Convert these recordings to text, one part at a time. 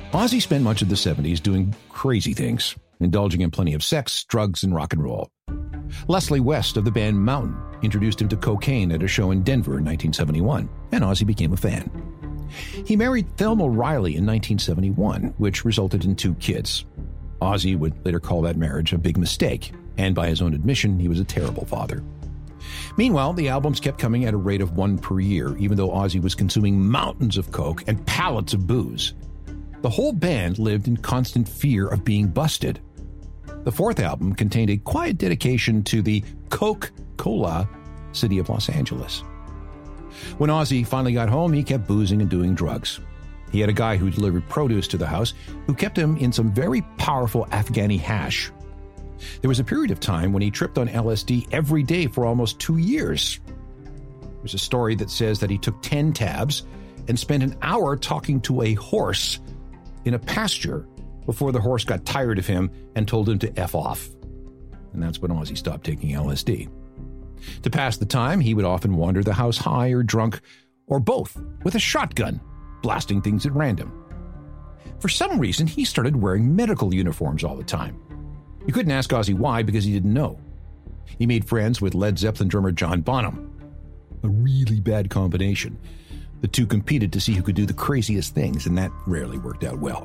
Ozzy spent much of the 70s doing crazy things, indulging in plenty of sex, drugs, and rock and roll. Leslie West of the band Mountain introduced him to cocaine at a show in Denver in 1971, and Ozzy became a fan. He married Thelma Riley in 1971, which resulted in 2 kids. Ozzy would later call that marriage a big mistake, and by his own admission, he was a terrible father. Meanwhile, the albums kept coming at a rate of 1 per year, even though Ozzy was consuming mountains of coke and pallets of booze. The whole band lived in constant fear of being busted. The 4th album contained a quiet dedication to the Coke-Cola city of Los Angeles. When Ozzy finally got home, he kept boozing and doing drugs. He had a guy who delivered produce to the house who kept him in some very powerful Afghani hash. There was a period of time when he tripped on LSD every day for almost 2 years. There's a story that says that he took 10 tabs and spent an hour talking to a horse in a pasture before the horse got tired of him and told him to F off. And that's when Ozzy stopped taking LSD. To pass the time, he would often wander the house high or drunk, or both, with a shotgun, blasting things at random. For some reason, he started wearing medical uniforms all the time. You couldn't ask Ozzy why, because he didn't know. He made friends with Led Zeppelin drummer John Bonham. A really bad combination. The two competed to see who could do the craziest things, and that rarely worked out well.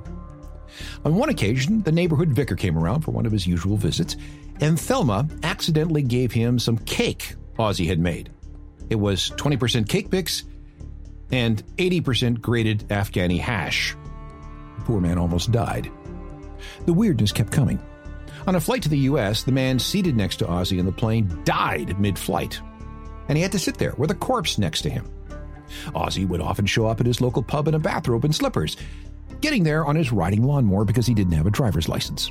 On one occasion, the neighborhood vicar came around for one of his usual visits, and Thelma accidentally gave him some cake Ozzy had made. It was 20% cake mix and 80% grated Afghani hash. The poor man almost died. The weirdness kept coming. On a flight to the U.S., the man seated next to Ozzy in the plane died mid-flight, and he had to sit there with a corpse next to him. Ozzy would often show up at his local pub in a bathrobe and slippers, getting there on his riding lawnmower because he didn't have a driver's license.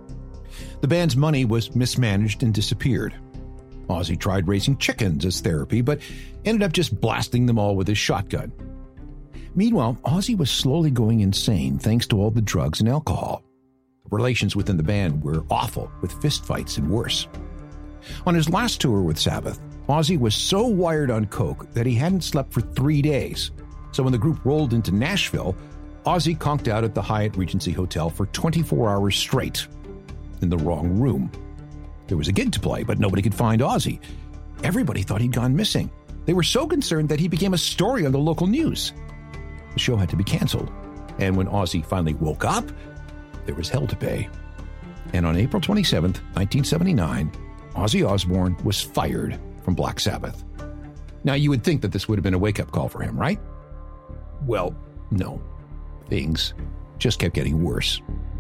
The band's money was mismanaged and disappeared. Ozzy tried raising chickens as therapy, but ended up just blasting them all with his shotgun. Meanwhile, Ozzy was slowly going insane thanks to all the drugs and alcohol. The relations within the band were awful, with fistfights and worse. On his last tour with Sabbath, Ozzy was so wired on coke that he hadn't slept for 3 days. So when the group rolled into Nashville, Ozzy conked out at the Hyatt Regency Hotel for 24 hours straight, in the wrong room. There was a gig to play, but nobody could find Ozzy. Everybody thought he'd gone missing. They were so concerned that he became a story on the local news. The show had to be canceled, and when Ozzy finally woke up, there was hell to pay. And on April 27th, 1979, Ozzy Osbourne was fired from Black Sabbath. Now, you would think that this would have been a wake-up call for him, right? Well, no. Things just kept getting worse.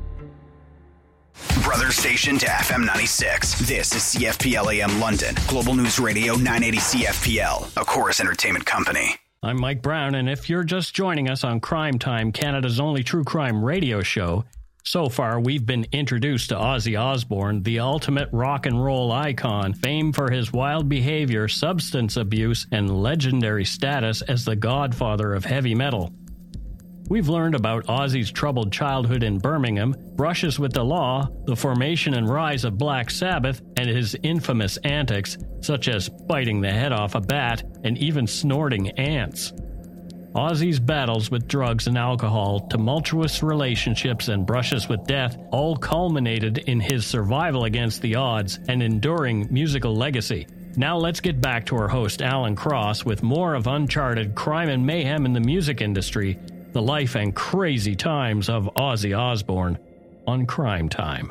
Brother station to FM 96. This is CFPL AM London. Global News Radio 980 CFPL, a Chorus Entertainment company. I'm Mike Brown, and if you're just joining us on Crime Time, Canada's only true crime radio show, so far we've been introduced to Ozzy Osbourne, the ultimate rock and roll icon, famed for his wild behavior, substance abuse, and legendary status as the godfather of heavy metal. We've learned about Ozzy's troubled childhood in Birmingham, brushes with the law, the formation and rise of Black Sabbath, and his infamous antics, such as biting the head off a bat and even snorting ants. Ozzy's battles with drugs and alcohol, tumultuous relationships, and brushes with death all culminated in his survival against the odds and enduring musical legacy. Now let's get back to our host Alan Cross with more of uncharted crime and mayhem in the music industry, the life and crazy times of Ozzy Osbourne on Crime Time.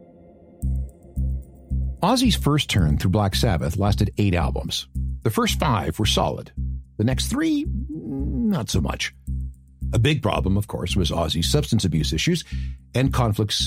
Ozzy's first turn through Black Sabbath lasted 8 albums. The first 5 were solid. The next 3, not so much. A big problem, of course, was Ozzy's substance abuse issues and conflicts